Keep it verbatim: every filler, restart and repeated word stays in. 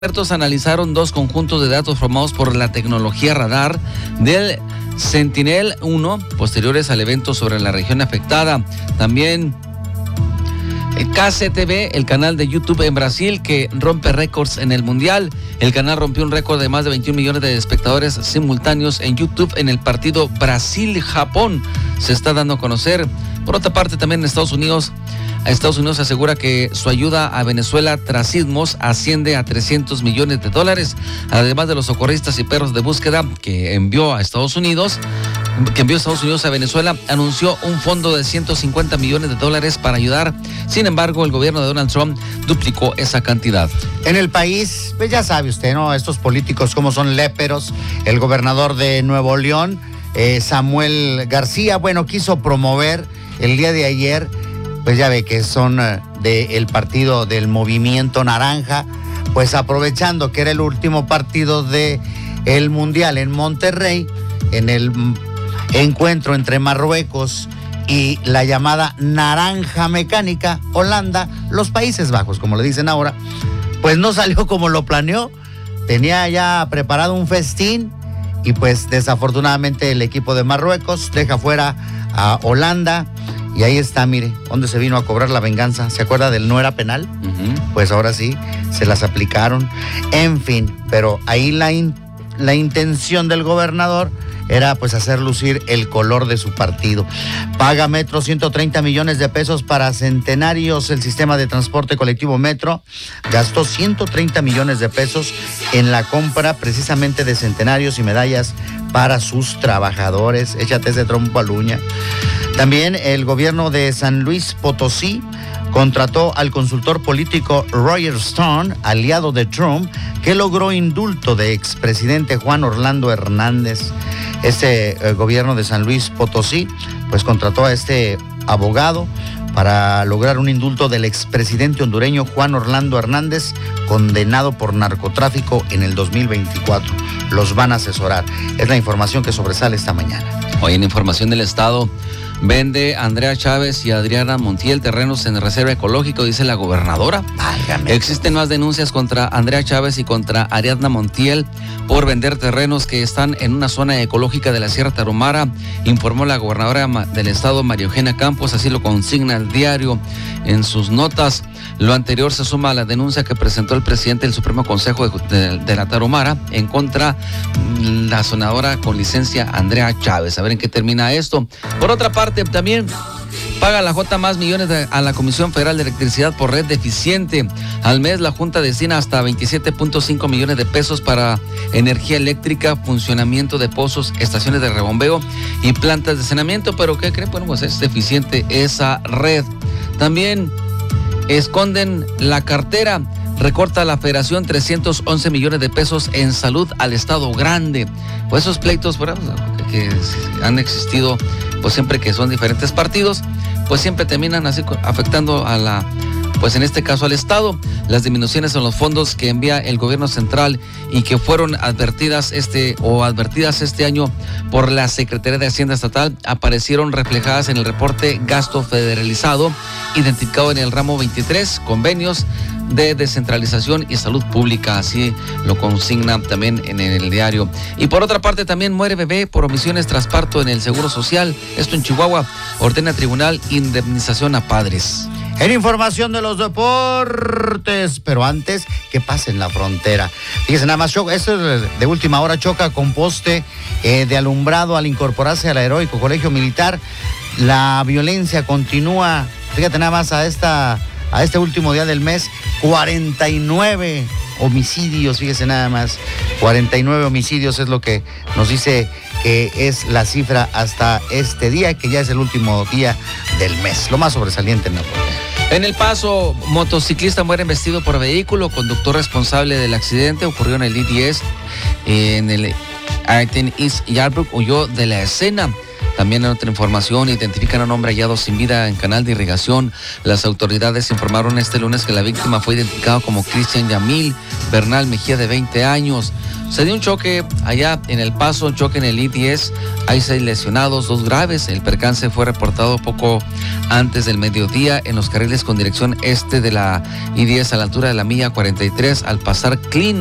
Expertos analizaron dos conjuntos de datos formados por la tecnología radar del Sentinel uno, posteriores al evento sobre la región afectada. También el K C T V, el canal de YouTube en Brasil, que rompe récords en el Mundial. El canal rompió un récord de más de veintiún millones de espectadores simultáneos en YouTube en el partido Brasil-Japón. Se está dando a conocer. Por otra parte, también en Estados Unidos, Estados Unidos asegura que su ayuda a Venezuela tras sismos asciende a trescientos millones de dólares. Además de los socorristas y perros de búsqueda que envió a Estados Unidos, que envió Estados Unidos a Venezuela, anunció un fondo de ciento cincuenta millones de dólares para ayudar. Sin embargo, el gobierno de Donald Trump duplicó esa cantidad. En el país, pues ya sabe usted, ¿no? Estos políticos como son léperos. El gobernador de Nuevo León, eh, Samuel García, bueno, quiso promover el día de ayer, pues ya ve que son uh, del partido del Movimiento Naranja, pues aprovechando que era el último partido de el Mundial en Monterrey, en el encuentro entre Marruecos y la llamada Naranja Mecánica, Holanda, los Países Bajos, como le dicen ahora, pues no salió como lo planeó. Tenía ya preparado un festín y pues desafortunadamente el equipo de Marruecos deja fuera a Holanda. Y ahí está, mire, donde se vino a cobrar la venganza. ¿Se acuerda del no era penal? Uh-huh. Pues ahora sí, se las aplicaron. En fin, pero ahí la, in, la intención del gobernador era pues hacer lucir el color de su partido. Paga Metro ciento treinta millones de pesos para Centenarios. El sistema de transporte colectivo Metro gastó ciento treinta millones de pesos en la compra precisamente de Centenarios y medallas para sus trabajadores. Échate ese trompo a la uña. También el gobierno de San Luis Potosí contrató al consultor político Roger Stone, aliado de Trump, que logró indulto de expresidente Juan Orlando Hernández. Este eh, gobierno de San Luis Potosí pues contrató a este abogado para lograr un indulto del expresidente hondureño Juan Orlando Hernández, condenado por narcotráfico en el dos mil veinticuatro. Los van a asesorar. Es la información que sobresale esta mañana. Hoy en información del Estado, vende Andrea Chávez y Adriana Montiel terrenos en reserva ecológico, dice la gobernadora. Válgame. Existen más denuncias contra Andrea Chávez y contra Ariadna Montiel por vender terrenos que están en una zona ecológica de la Sierra Tarahumara, informó la gobernadora del Estado, María Eugenia Campos. Así lo consigna el diario en sus notas. Lo anterior se suma a la denuncia que presentó el presidente del Supremo Consejo de, de, de la Tarahumara en contra de la senadora con licencia Andrea Chávez. A ver en qué termina esto. Por otra parte, también paga la J más millones de, a la Comisión Federal de Electricidad por red deficiente. Al mes la Junta destina hasta veintisiete punto cinco millones de pesos para energía eléctrica, funcionamiento de pozos, estaciones de rebombeo y plantas de saneamiento. Pero ¿qué creen? Bueno, pues es deficiente esa red. También esconden la cartera. Recorta la Federación trescientos once millones de pesos en salud al Estado Grande. Pues esos pleitos bueno, que han existido, pues siempre que son diferentes partidos, pues siempre terminan así afectando a la, pues en este caso al Estado. Las disminuciones en los fondos que envía el gobierno central y que fueron advertidas este o advertidas este año por la Secretaría de Hacienda Estatal aparecieron reflejadas en el reporte gasto federalizado identificado en el ramo veintitrés, convenios de descentralización y salud pública, así lo consigna también en el diario. Y por otra parte también muere bebé por omisiones tras parto en el Seguro Social, esto en Chihuahua. Ordena tribunal indemnización a padres. En información de los deportes, pero antes, ¿qué pasa en la frontera? Fíjense, nada más, choca, esto es de última hora, choca con poste eh, de alumbrado al incorporarse al heroico Colegio Militar. La violencia continúa, fíjate nada más, a esta... a este último día del mes, cuarenta y nueve homicidios, fíjese nada más, cuarenta y nueve homicidios es lo que nos dice que es la cifra hasta este día, que ya es el último día del mes, lo más sobresaliente en la frontera. En El Paso, motociclista muere embestido por vehículo, conductor responsable del accidente ocurrió en el I diez, en el Ayrton East Yarbrough, huyó de la escena. También en otra información, identifican a un hombre hallado sin vida en canal de irrigación. Las autoridades informaron este lunes que la víctima fue identificada como Cristian Yamil Bernal Mejía, de veinte años. Se dio un choque allá en El Paso, un choque en el I diez. Hay seis lesionados, dos graves. El percance fue reportado poco antes del mediodía en los carriles con dirección este de la I diez a la altura de la milla cuarenta y tres al pasar Clean